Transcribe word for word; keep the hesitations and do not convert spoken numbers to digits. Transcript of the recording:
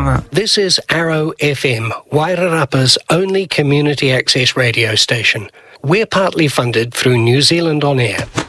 Tama. This is Arrow F M, Wairarapa's only community access radio station. We're partly funded through New Zealand On Air.